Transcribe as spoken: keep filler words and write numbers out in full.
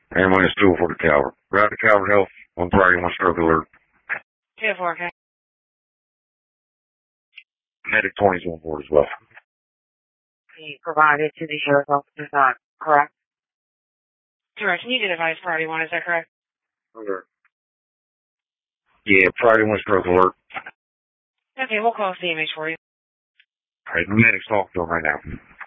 Ambulance two for the Calvert. Route to Calvert Health. One priority, one stroke alert. two four, okay. Medic twenty is on board as well. He provided to the sheriff's office, is that correct? Correct. Can you get advice priority one, is that correct? Okay. Yeah, priority one stroke alert. Okay, we'll call C M H for you. Alright, the medic's talking to him right now.